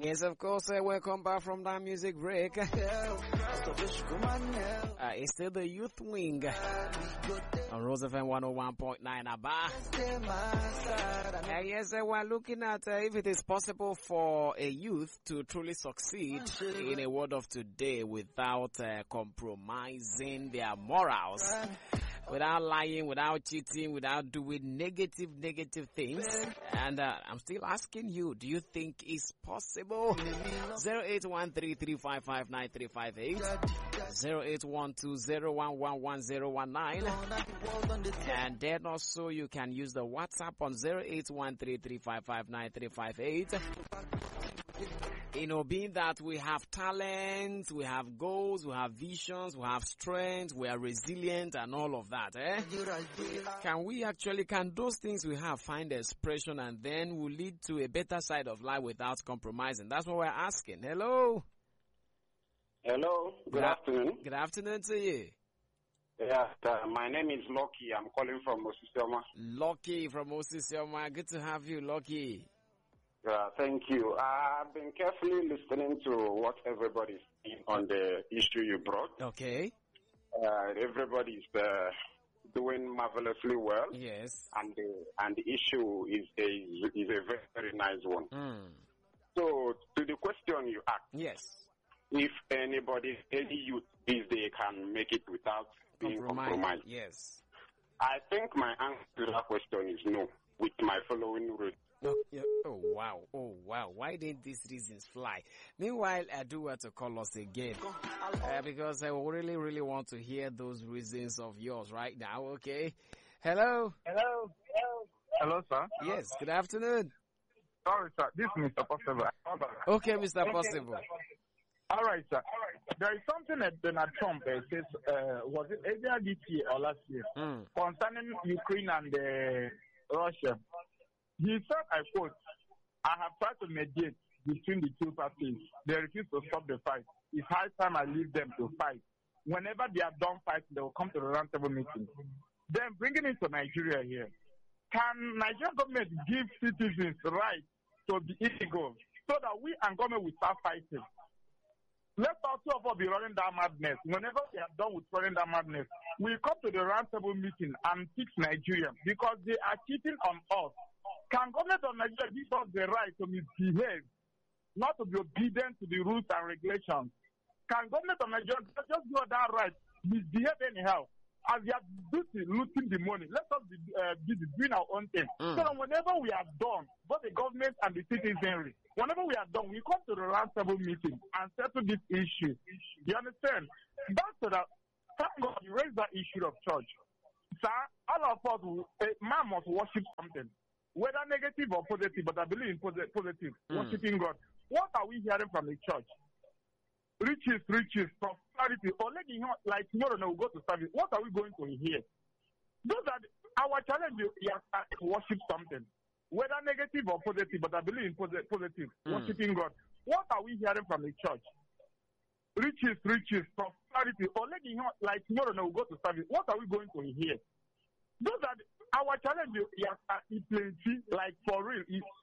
Yes, of course. Welcome back from that music break. It's still the youth wing on Rose FM 101.9 Aba. Yes, we're looking at if it is possible for a youth to truly succeed in a world of today without compromising their morals, without lying, without cheating, without doing negative things. And I'm still asking you, do you think it's possible? 0813-355-9358, 0812-011-1019, and then also you can use the WhatsApp on 0813-355-9358. You know, being that we have talents, we have goals, we have visions, we have strength, we are resilient and all of that, Can those things we have find expression and then will lead to a better side of life without compromising? That's what we're asking. Hello? Hello, good afternoon. Good afternoon to you. Yeah, my name is Lucky. I'm calling from Osisioma. Lucky from Osisioma. Good to have you, Lucky. Thank you. I've been carefully listening to what everybody's saying on the issue you brought. Okay. Everybody's doing marvelously well. Yes. And the issue is a very, very nice one. So, to the question you asked. Yes. If any youth these days can make it without being compromised. Yes. I think my answer to that question is no, with my following rule. Oh wow. Why didn't these reasons fly? Meanwhile, I do want to call us again. Because I really want to hear those reasons of yours right now, okay? Hello, sir. Yes, good afternoon. Sorry, sir. This is Mr. Possible. Okay, Mr. Possible. All right, sir. There is something that Donald Trump says, was it either this year or last year, concerning Ukraine and Russia. He said, I quote, I have tried to mediate between the two parties. They refuse to stop the fight. It's high time I leave them to fight. Whenever they are done fighting, they will come to the roundtable meeting. Then bringing it to Nigeria here. Can Nigerian government give citizens the right to be illegal so that we and government will start fighting? Let all two of us be running that madness. Whenever we are done with running that madness, we come to the roundtable meeting and fix Nigeria because they are cheating on us. Can government of Nigeria give us the right to misbehave, not to be obedient to the rules and regulations? Can government of Nigeria just give us that right, misbehave anyhow? As we are busy looting the money, let us be busy doing our own thing. So that whenever we are done, both the government and the citizenry, whenever we are done, we come to the roundtable meeting and settle this issue. You understand? That's so that, thank God you raised that issue of church. Sir, all of us, a man must worship something. Whether negative or positive, but I believe in positive, worshiping God. What are we hearing from the church? Riches, prosperity, or like tomorrow now we go to service. What are we going to hear? Those are our challenge is to worship something. Whether negative or positive, but I believe in positive, worshiping God. What are we hearing from the church? Riches, prosperity, or like tomorrow now we go to service. What are we going to hear? Those are our challenge is plenty, like for real.